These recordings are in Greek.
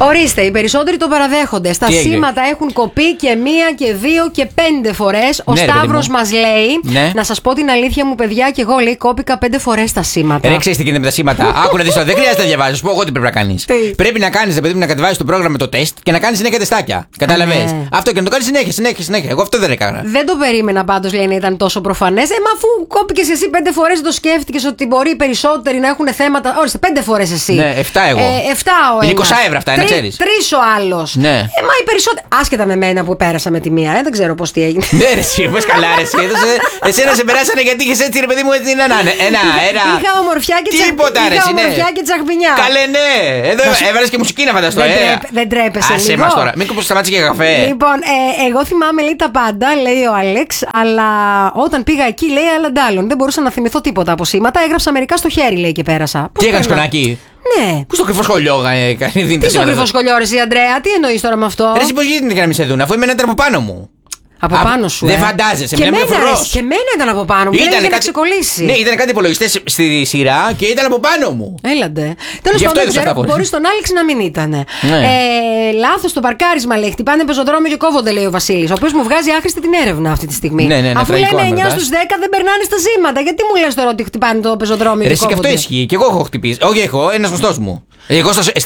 Ορίστε, οι περισσότεροι το παραδέχονται. Στα σήματα έχουν κοπεί και 1 και 2 και 5 φορές. Ο Σταύρος μας λέει, να σας πω την αλήθεια μου, παιδιά, και εγώ λέει κόπηκα 5 φορές τα σήματα. Ξέρεις τι γίνεται με τα σήματα. Άκου να δεις τώρα, δεν χρειάζεται να διαβάζεις. Σου πω εγώ τι πρέπει να κάνεις. Πρέπει να κάνεις, παιδί μου, να κατεβάσεις το πρόγραμμα το τεστ και να κάνεις συνέχεια τεστάκια. Κατάλαβες. Αυτό και να το κάνεις συνέχεια. Εγώ αυτό δεν έκανα. Δεν το περίμενα πάντως, λέει, να ήταν τόσο προφανές. Μα αφού κόπηκες εσύ 5 φορές, το σκέφτηκες ότι μπορεί οι περισσότεροι να έχουν θέματα. Όριστε, 5 φορές εσύ. Ναι, 7 εγώ. 7 ο 20 ευρώ αυτά, να ξέρεις. 3 ο άλλος. Ναι. Μα οι περισσότεροι. Άσχετα με μένα που πέρασα με τη μία, δεν ξέρω πώς τι έγινε. Ναι, ρε, εσύ, πες καλά, ρε, εσύ. Εσένα σε περάσανε γιατί είχες έτσι, ρε παιδί μου, έτσι να είναι. Είχα ομορφιά και τσαχπινιά. Καλέ, ναι. Εδώ έβαλες και μουσική να φανταστώ. Δεν τρέπεσαι. Άσε μας τώρα. Μην κοπούς σταμάτησε και καφέ. Λοιπόν, εγώ θυμάμαι, λέει, τα πάντα, λέει ο Άλεξ, αλλά όταν πήγα εκεί, λέει, άλλον. Δεν μπορούσα να θυμηθώ τίποτα από σήματα. Έγραψα μερικά στο χέρι, λέει, και πέρασα. Τι έκανες κονάκι? Ναι. Πού στο κρυφό σχολείο κάνει. Τι στο κρυφό σχολείο, ρε, Αντρέα, τι εννοείς τώρα με αυτό? Εσύ πώς γίνεται να μην σε δουν, αφού εμένα ήταν από πάνω μου. Από πάνω σου. Δεν φαντάζεσαι, και εμένα ήταν από πάνω μου. Ήταν να ξεκολλήσει. Ναι, ήταν κάτι υπολογιστές στη σειρά και ήταν από πάνω μου. Έλαντε. Τέλος πάντων, μπορεί στον Άλεξ να μην ήταν. Λάθος το παρκάρισμα, λέει. Χτυπάνε πεζοδρόμιο και κόβονται, λέει ο Βασίλης. Ο οποίος μου βγάζει άχρηστη την έρευνα αυτή τη στιγμή. Ναι, αφού λένε 9 στους 10 δεν περνάνε στα σήματα. Γιατί μου λες τώρα ότι χτυπάνε το πεζοδρόμιο και κόβονται? Και αυτό ισχύει. Και εγώ έχω χτυπήσει. Όχι, έχω ένα γνωστό μου. Εγώ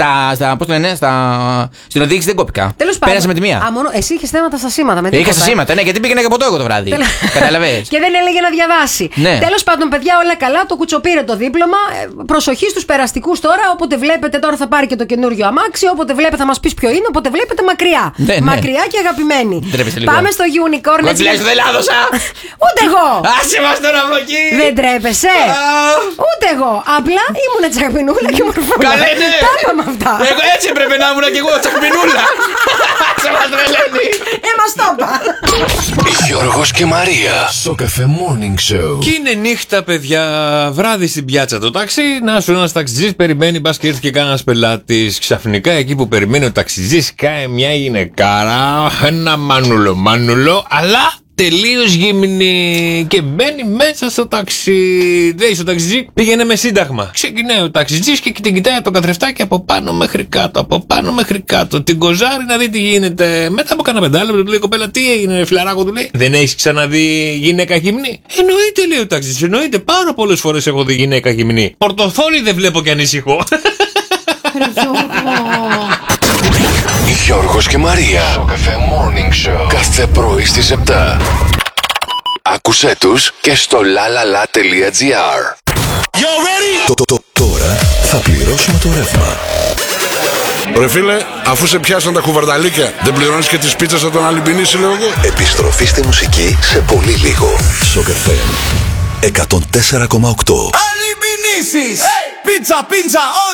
στην οδήγηση δεν κόπηκα. Πέρασα με τη μία. Εσύ είχε θέματα στα σήματα. Είχα στα σήματα, ναι, γιατί πήγαινα και ποτό εγώ το βράδυ. Καταλαβαίνεις. Και δεν έλεγε να διαβάσει. Ναι. Τέλος πάντων, παιδιά, όλα καλά. Το κουτσοπήρε το δίπλωμα. Προσοχή στους περαστικούς τώρα. Όποτε βλέπετε, τώρα θα πάρει και το καινούριο αμάξι. Όποτε βλέπετε, θα μας πεις ποιο είναι. Όποτε βλέπετε, μακριά. Ναι. Μακριά και αγαπημένη. Πάμε στο Unicorn. Δεν τουλάχιστον δεν λάδωσα. Ούτε εγώ. Άσε μας τώρα από εκεί. Δεν τρέπεσαι. Ούτε εγώ. Απλά ήμουν τσαχπινούλα και μορφούλα. Καλέ, ναι. Τα είπαμε αυτά. Εγώ έτσι έπρεπε να ήμουν και εγώ τσαχπινούλα. Σε μας τρελαίνει. Μας το είπα. Γιώργος και Μαρία στο Cafe Morning Show. Και είναι νύχτα, παιδιά, βράδυ στην πιάτσα το ταξί. Να σου ένας ταξιτζής περιμένει, μπας και έρθει και κανένας πελάτης. Ξαφνικά εκεί που περιμένει ο ταξιτζής κάει μια γυναικάρα, ένα μανουλό, αλλά τελείως γυμνή και μπαίνει μέσα στο ταξί. Λέει στο ταξιτζή, πήγαινε με σύνταγμα. Ξεκινάει ο ταξιτζής και την κοιτάει το καθρεφτάκι από πάνω μέχρι κάτω. Την κοζάρει να δει τι γίνεται. Μετά από κάνα πεντάλεπτο του λέει, κοπέλα, τι έγινε, φιλαράκο, του λέει, δεν έχεις ξαναδεί γυναίκα γυμνή? Εννοείται, λέει ο ταξιτζής, εννοείται, πάρα πολλές φορές έχω δει γυναίκα γυμνή. Πορτοφόλι δεν βλέπω και ανησυχώ. Γιώργος και Μαρία στο Cafe Morning Show. Κάθε πρωί στις 7. Άκουσέ τους και στο lalala.gr. Τώρα θα πληρώσουμε το ρεύμα. Ρε φίλε, αφού σε πιάσαν τα κουβαρνταλίκια, δεν πληρώνεις και τις πίτσες από τον Αλυμπινίση, λέω εγώ. Επιστροφή στη μουσική σε πολύ λίγο. Στο Cafe 104,8. Αλυμπινίσεις! Πίτσα,